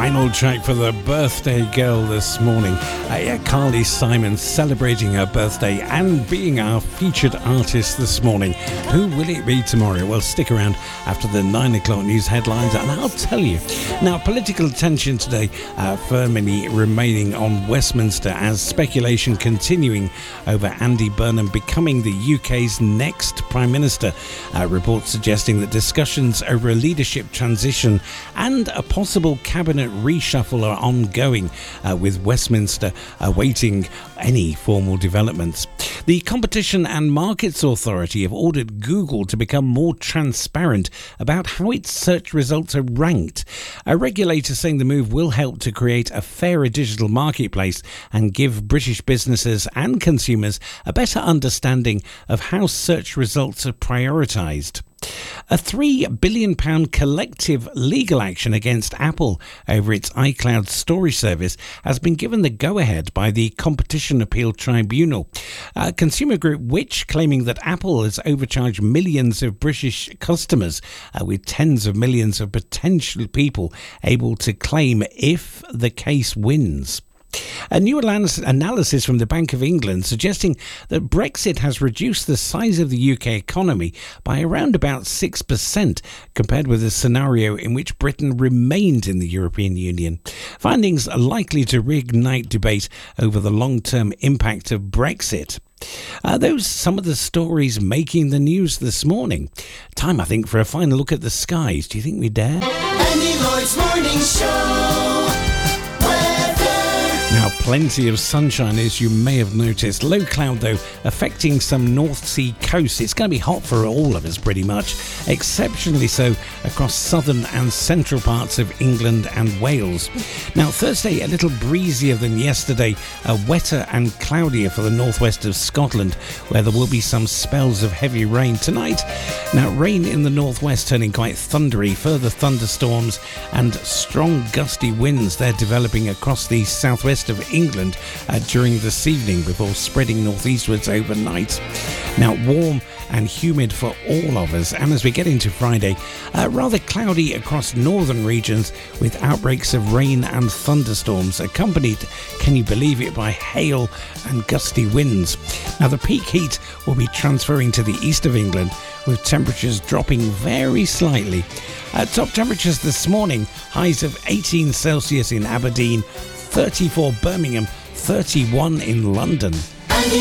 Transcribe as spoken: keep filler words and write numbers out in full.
final track for the birthday girl this morning. Uh, yeah, Carly Simon celebrating her birthday and being our featured artist this morning. Who will it be tomorrow? Well, stick around after the nine o'clock news headlines and I'll tell you. Now, political tension today uh, firmly remaining on Westminster as speculation continuing over Andy Burnham becoming the U K's next Prime Minister. Uh, reports suggesting that discussions over a leadership transition and a possible cabinet reshuffle are ongoing, uh, with Westminster awaiting any formal developments. The Competition and Markets Authority have ordered Google to become more transparent about how its search results are ranked. A regulator saying the move will help to create a fairer digital marketplace and give British businesses and consumers a better understanding of how search results are prioritised. A three billion pounds collective legal action against Apple over its iCloud storage service has been given the go-ahead by the Competition Appeal Tribunal. A consumer group Which claiming that Apple has overcharged millions of British customers, uh, with tens of millions of potential people able to claim if the case wins. A new analysis from the Bank of England suggesting that Brexit has reduced the size of the U K economy by around about six percent compared with a scenario in which Britain remained in the European Union. Findings are likely to reignite debate over the long-term impact of Brexit. Are those some of the stories making the news this morning? Time, I think, for a final look at the skies. Do you think we dare? Andy Lloyd's Morning Show. Now, plenty of sunshine, as you may have noticed. Low cloud, though, affecting some North Sea coasts. It's going to be hot for all of us, pretty much. Exceptionally so across southern and central parts of England and Wales. Now, Thursday, a little breezier than yesterday. Uh, wetter and cloudier for the northwest of Scotland, where there will be some spells of heavy rain tonight. Now, rain in the northwest turning quite thundery. Further thunderstorms and strong gusty winds. They're developing across the southwest of England uh, during this evening before spreading northeastwards overnight. Now, warm and humid for all of us, and as we get into Friday, uh, rather cloudy across northern regions with outbreaks of rain and thunderstorms accompanied, can you believe it, by hail and gusty winds. Now, the peak heat will be transferring to the east of England with temperatures dropping very slightly. Uh, top temperatures this morning, highs of eighteen Celsius in Aberdeen, thirty-four Birmingham, thirty-one in London.